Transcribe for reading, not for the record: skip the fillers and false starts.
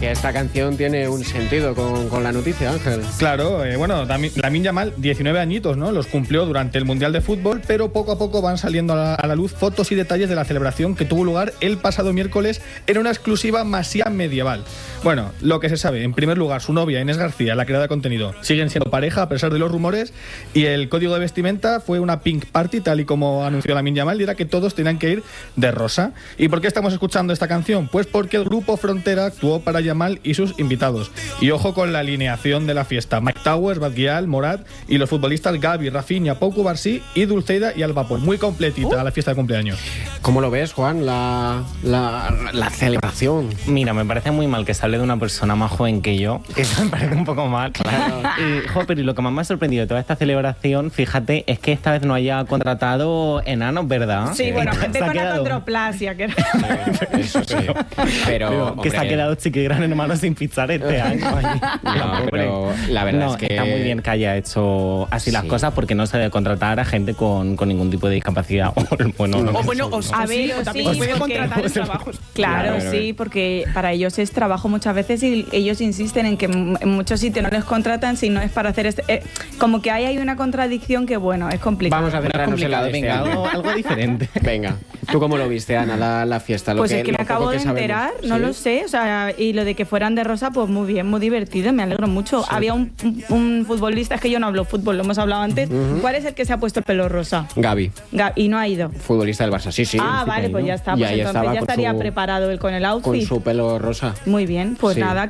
que esta canción tiene un sentido con la noticia, Ángel. Claro, Lamine Yamal, 19 añitos, ¿no? Los cumplió durante el Mundial de Fútbol, pero poco a poco van saliendo a la luz fotos y detalles de la celebración que tuvo lugar el pasado miércoles en una exclusiva masía medieval. Bueno, lo que se sabe, en primer lugar, su novia Inés García, la creadora de contenido, siguen siendo pareja a pesar de los rumores, y el código de vestimenta fue una pink party, tal y como anunció Lamine Yamal, y era que todos tenían que ir de rosa. ¿Y por qué estamos escuchando esta canción? Pues porque el grupo Frontera actuó para Yamal y sus invitados. Y ojo con la alineación de la fiesta: Mike Towers, Badguial, Morat y los futbolistas Gavi, Rafinha, Pau Cubarsí y Dulceida y Alvapor. Muy completita la fiesta de cumpleaños. ¿Cómo lo ves, Juan, la celebración? Mira, me parece muy mal que se hable de una persona más joven que yo. Eso me parece un poco mal. Claro. Pero lo que más me ha sorprendido de toda esta celebración, fíjate, es que esta vez no haya contratado enanos, ¿verdad? Sí, bueno, gente con acondroplasia. Que... Eso sí. Pero que se ha quedado Chiquigran hermano sin fichar este año. No, pero la verdad es que... Está muy bien que haya hecho así las cosas, porque no se debe contratar a gente con ningún tipo de discapacidad. A ver, sí, puede contratar en trabajos. Claro, sí, porque para ellos es trabajo muchas veces y ellos insisten en que en muchos sitios no les contratan si no es para hacer como que hay una contradicción que, bueno, es complicado. Vamos a centrarnos en la de Venga, algo diferente. Venga, ¿tú cómo lo viste, Ana, la fiesta? Pues es que me acabo de enterar, no lo sé, o sea, y lo de que fueran de rosa, pues muy bien, muy divertido, me alegro mucho. Sí. Había un futbolista, es que yo no hablo fútbol, lo hemos hablado antes. ¿Cuál es el que se ha puesto el pelo rosa? Gavi. Y no ha ido. Futbolista del Barça, sí. Ah, vale, pues ya está. Pues entonces ya estaría preparado él con el outfit. Con su pelo rosa. Muy bien, pues nada.